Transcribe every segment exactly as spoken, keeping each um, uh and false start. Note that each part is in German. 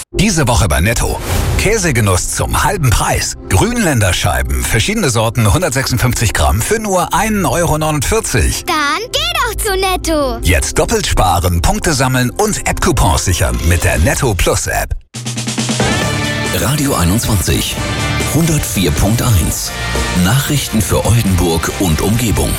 Diese Woche bei Netto. Käsegenuss zum halben Preis. Grünländerscheiben, verschiedene Sorten, hundertsechsundfünfzig Gramm für nur ein Euro neunundvierzig. Dann geh doch zu Netto. Jetzt doppelt sparen, Punkte sammeln und App-Coupons sichern mit der Netto Plus App. Radio einundzwanzig, hundertvier Komma eins. Nachrichten für Oldenburg und Umgebung.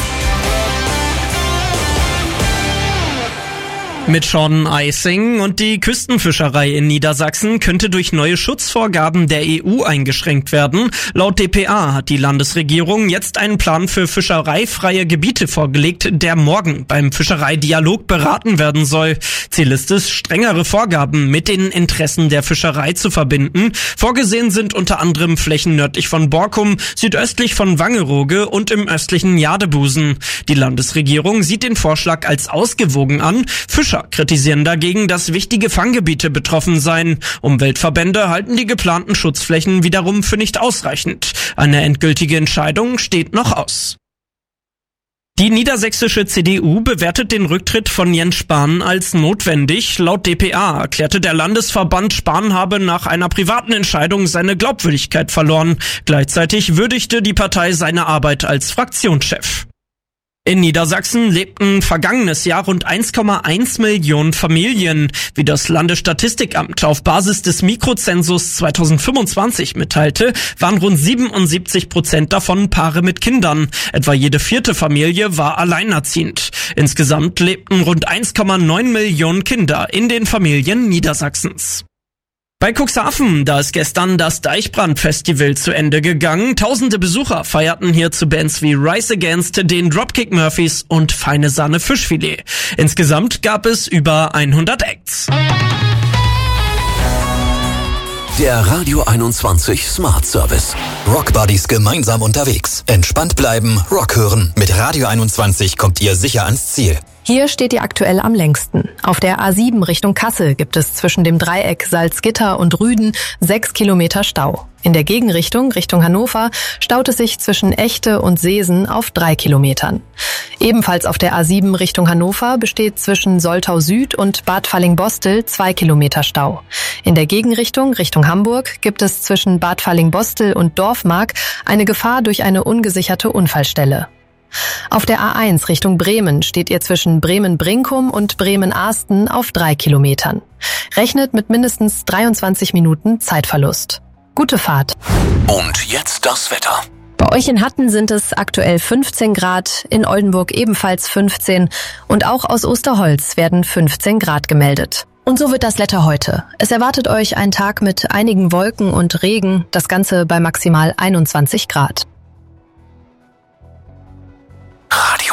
Mit Sean Eising und die Küstenfischerei in Niedersachsen könnte durch neue Schutzvorgaben der E U eingeschränkt werden. Laut D P A hat die Landesregierung jetzt einen Plan für fischereifreie Gebiete vorgelegt, der morgen beim Fischereidialog beraten werden soll. Ziel ist es, strengere Vorgaben mit den Interessen der Fischerei zu verbinden. Vorgesehen sind unter anderem Flächen nördlich von Borkum, südöstlich von Wangerooge und im östlichen Jadebusen. Die Landesregierung sieht den Vorschlag als ausgewogen an. Fischer kritisieren dagegen, dass wichtige Fanggebiete betroffen seien. Umweltverbände halten die geplanten Schutzflächen wiederum für nicht ausreichend. Eine endgültige Entscheidung steht noch aus. Die niedersächsische C D U bewertet den Rücktritt von Jens Spahn als notwendig. Laut D P A erklärte der Landesverband, Spahn habe nach einer privaten Entscheidung seine Glaubwürdigkeit verloren. Gleichzeitig würdigte die Partei seine Arbeit als Fraktionschef. In Niedersachsen lebten vergangenes Jahr rund eins Komma eins Millionen Familien. Wie das Landesstatistikamt auf Basis des Mikrozensus zweitausendfünfundzwanzig mitteilte, waren rund siebenundsiebzig Prozent davon Paare mit Kindern. Etwa jede vierte Familie war alleinerziehend. Insgesamt lebten rund eins Komma neun Millionen Kinder in den Familien Niedersachsens. Bei Cuxhaven, da ist gestern das Deichbrand-Festival zu Ende gegangen. Tausende Besucher feierten hier zu Bands wie Rise Against, den Dropkick Murphys und Feine Sahne Fischfilet. Insgesamt gab es über hundert Acts. Der Radio einundzwanzig Smart Service. Rock Buddies gemeinsam unterwegs. Entspannt bleiben, Rock hören. Mit Radio einundzwanzig kommt ihr sicher ans Ziel. Hier steht ihr aktuell am längsten. Auf der A sieben Richtung Kassel gibt es zwischen dem Dreieck Salzgitter und Rüden sechs Kilometer Stau. In der Gegenrichtung, Richtung Hannover, staut es sich zwischen Echte und Seesen auf drei Kilometern. Ebenfalls auf der A sieben Richtung Hannover besteht zwischen Soltau Süd und Bad Fallingbostel zwei Kilometer Stau. In der Gegenrichtung, Richtung Hamburg, gibt es zwischen Bad Fallingbostel und Dorfmark eine Gefahr durch eine ungesicherte Unfallstelle. Auf der A eins Richtung Bremen steht ihr zwischen Bremen-Brinkum und Bremen-Ahsten auf drei Kilometern. Rechnet mit mindestens dreiundzwanzig Minuten Zeitverlust. Gute Fahrt. Und jetzt das Wetter. Bei euch in Hatten sind es aktuell fünfzehn Grad, in Oldenburg ebenfalls fünfzehn und auch aus Osterholz werden fünfzehn Grad gemeldet. Und so wird das Wetter heute. Es erwartet euch ein Tag mit einigen Wolken und Regen, das Ganze bei maximal einundzwanzig Grad.